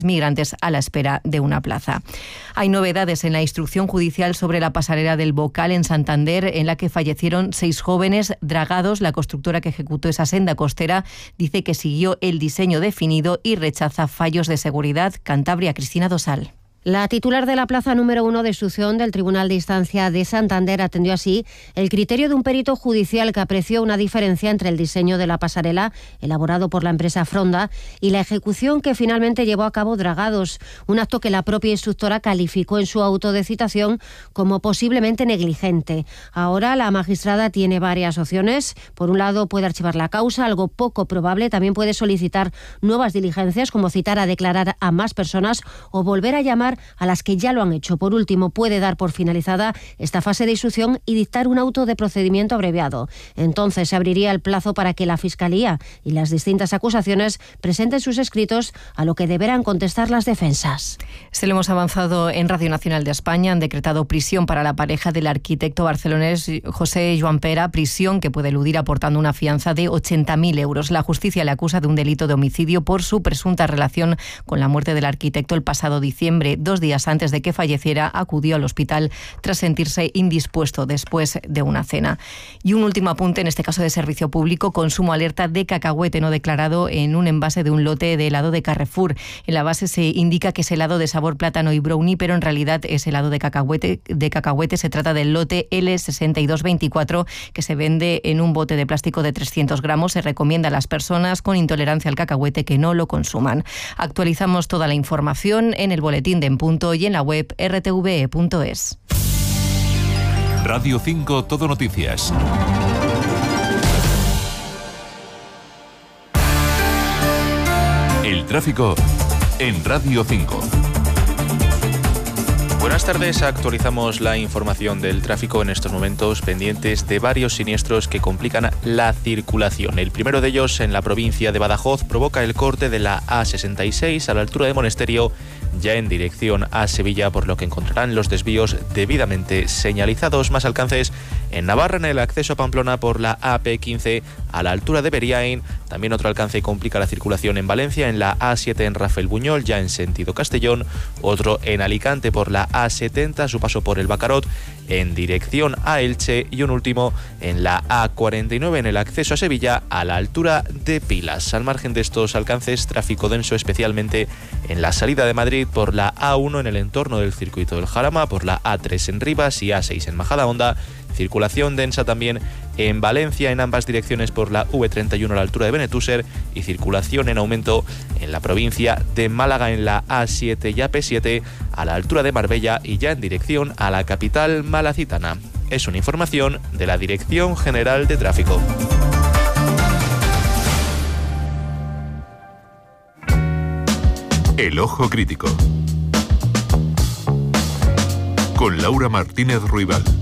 migrantes a la espera de una plaza. Hay novedades en la instrucción judicial sobre la pasarela del Bocal en Santander, en la que fallecieron 6 jóvenes dragados. La constructora que ejecutó esa senda costera dice que siguió el diseño definido y rechaza fallos de seguridad. Cantabria, Cristina Dosal. La titular de la plaza número 1 de instrucción del Tribunal de Instancia de Santander atendió así el criterio de un perito judicial que apreció una diferencia entre el diseño de la pasarela, elaborado por la empresa Fronda, y la ejecución que finalmente llevó a cabo Dragados, un acto que la propia instructora calificó en su auto de citación como posiblemente negligente. Ahora la magistrada tiene varias opciones. Por un lado, puede archivar la causa, algo poco probable. También puede solicitar nuevas diligencias, como citar a declarar a más personas o volver a llamar a las que ya lo han hecho. Por último, puede dar por finalizada esta fase de instrucción y dictar un auto de procedimiento abreviado. Entonces se abriría el plazo para que la Fiscalía y las distintas acusaciones presenten sus escritos, a lo que deberán contestar las defensas. Se lo hemos avanzado en Radio Nacional de España. Han decretado prisión para la pareja del arquitecto barcelonés José Joan Pera, prisión que puede eludir aportando una fianza de 80.000 euros. La justicia le acusa de un delito de homicidio por su presunta relación con la muerte del arquitecto el pasado diciembre. 2 días antes de que falleciera, acudió al hospital tras sentirse indispuesto después de una cena. Y un último apunte, en este caso de servicio público: consumo alerta de cacahuete no declarado en un envase de un lote de helado de Carrefour. En la base se indica que es helado de sabor plátano y brownie, pero en realidad es helado de cacahuete. Se trata del lote L6224, que se vende en un bote de plástico de 300 gramos. Se recomienda a las personas con intolerancia al cacahuete que no lo consuman. Actualizamos toda la información en el boletín de En Punto y en la web rtve.es. Radio 5 Todo Noticias. El tráfico en Radio 5. Buenas tardes, actualizamos la información del tráfico en estos momentos, pendientes de varios siniestros que complican la circulación. El primero de ellos, en la provincia de Badajoz, provoca el corte de la A66 a la altura de Monesterio, ya en dirección a Sevilla, por lo que encontrarán los desvíos debidamente señalizados. Más alcances en Navarra, en el acceso a Pamplona por la AP15 a la altura de Beriain. También otro alcance complica la circulación en Valencia, en la A7 en Rafael Buñol, ya en sentido Castellón. Otro en Alicante por la A70 a su paso por el Bacarot en dirección a Elche. Y un último en la A49 en el acceso a Sevilla a la altura de Pilas. Al margen de estos alcances, tráfico denso especialmente en la salida de Madrid por la A1 en el entorno del circuito del Jarama, por la A3 en Rivas y A6 en Majadahonda. Circulación densa también en Valencia en ambas direcciones por la V31 a la altura de Benetúser, y circulación en aumento en la provincia de Málaga en la A7 y AP7 a la altura de Marbella y ya en dirección a la capital malacitana. Es una información de la Dirección General de Tráfico. El Ojo Crítico con Laura Martínez Ruibal.